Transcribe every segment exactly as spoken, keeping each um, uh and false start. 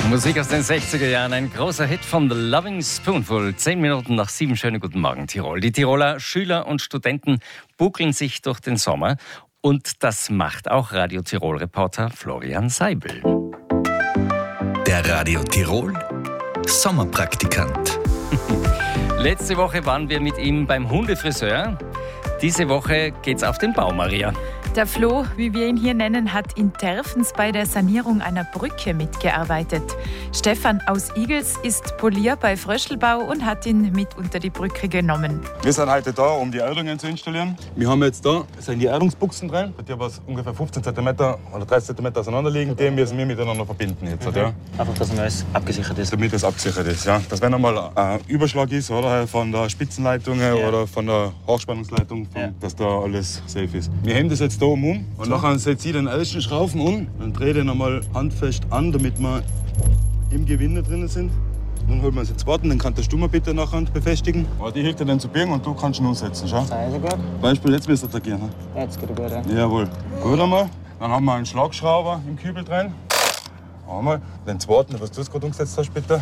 Musik aus den sechziger Jahren, ein großer Hit von The Loving Spoonful. Zehn Minuten nach sieben, schönen guten Morgen, Tirol. Die Tiroler Schüler und Studenten buckeln sich durch den Sommer. Und das macht auch Radio Tirol-Reporter Florian Seibel. Der Radio Tirol Sommerpraktikant. Letzte Woche waren wir mit ihm beim Hundefriseur. Diese Woche geht's auf den Bau, Maria. Der Flo, wie wir ihn hier nennen, hat in Terfens bei der Sanierung einer Brücke mitgearbeitet. Stefan aus Igels ist Polier bei Fröschelbau und hat ihn mit unter die Brücke genommen. Wir sind heute da, um die Erdungen zu installieren. Wir haben jetzt da sind die Erdungsbuchsen drin, die aber ungefähr fünfzehn Zentimeter oder dreißig Zentimeter auseinander liegen. Die müssen wir miteinander verbinden jetzt. Mhm. Ja. Einfach, dass alles abgesichert ist. Damit es abgesichert ist, ja. Dass wenn einmal ein Überschlag ist, oder von der Spitzenleitung ja. oder von der Hochspannungsleitung, von, ja. dass da alles safe ist. Wir heben das jetzt da um und so. Nachher setzt ihr den ersten Schrauben um und dreht den einmal handfest an, damit wir im Gewinde drin sind. Dann holen wir uns jetzt warten, dann kann der Stummer bitte nachher befestigen. Aber die hilft dir dann zu biegen und du kannst ihn umsetzen. Schau. Also gut. Beispiel, jetzt müsst ihr attackieren. Ne? Jetzt geht er gut, ja. Jawohl. Gut einmal. Dann haben wir einen Schlagschrauber im Kübel drin. Einmal. Den zweiten, was du gerade umgesetzt hast, bitte.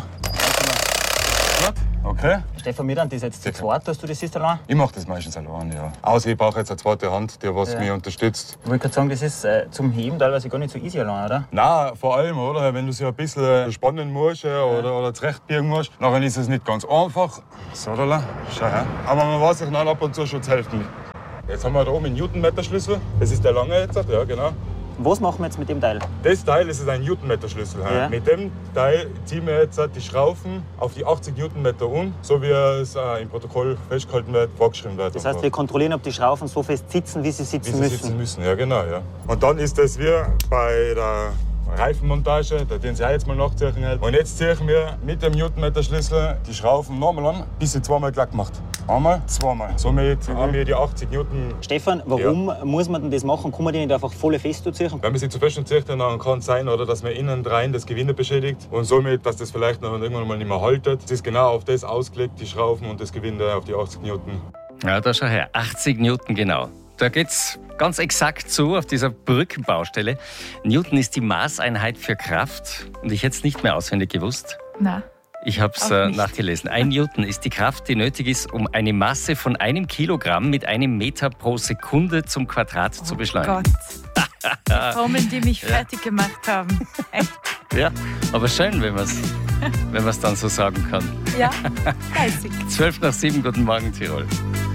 Gut. Okay. Stefan, mir dann das jetzt zu zweit, dass du das siehst allein? Ich mache das meistens allein, ja. Außer ich brauche jetzt eine zweite Hand, die was ja. mich unterstützt. Ich wollte gerade sagen, das ist äh, zum Heben teilweise gar nicht so easy allein, oder? Nein, vor allem, oder? Wenn du sie ein bisschen spannen musst ja. oder, oder zurechtbiegen musst, dann ist es nicht ganz einfach. So, da, schau her. Aber man weiß sich dann ab und zu schon zu helfen. Jetzt haben wir da oben einen Newtonmeter-Schlüssel. Das ist der lange jetzt, ja genau. Was machen wir jetzt mit dem Teil? Das Teil das ist ein Newtonmeter-Schlüssel. Ja. Mit dem Teil ziehen wir jetzt die Schrauben auf die achtzig Newtonmeter um, so wie es im Protokoll festgehalten wird, vorgeschrieben wird. Das heißt, wir kontrollieren, ob die Schrauben so fest sitzen, wie sie sitzen wie sie müssen. Sitzen müssen. Ja, genau. Ja. Und dann ist das wie bei der Reifenmontage, da den Sie auch jetzt mal nachziehen. Und jetzt ziehen wir mit dem Newtonmeter-Schlüssel die Schrauben nochmal an, bis sie zweimal glatt gemacht. Einmal, zweimal. Somit mhm. haben wir die achtzig Newton. Stefan, warum ja. muss man denn das machen? Kann man die nicht einfach voll fest ziehen? Wenn man sie zu fest zieht, dann kann es sein, oder, dass man innen rein das Gewinde beschädigt und somit, dass das vielleicht noch irgendwann mal nicht mehr haltet. Es ist genau auf das ausgelegt, die Schrauben und das Gewinde auf die achtzig Newton. Ja, da schau her, achtzig Newton genau. Da geht's ganz exakt zu auf dieser Brückenbaustelle. Newton ist die Maßeinheit für Kraft und ich hätte es nicht mehr auswendig gewusst. Na. Ich habe es äh, nachgelesen. Ein Newton ist die Kraft, die nötig ist, um eine Masse von einem Kilogramm mit einem Meter pro Sekunde zum Quadrat oh zu beschleunigen. Gott. Die Formeln, die mich fertig gemacht haben. Echt. Ja, aber schön, wenn man es wenn man's dann so sagen kann. Ja, fleißig. Zwölf nach sieben, guten Morgen, Tirol.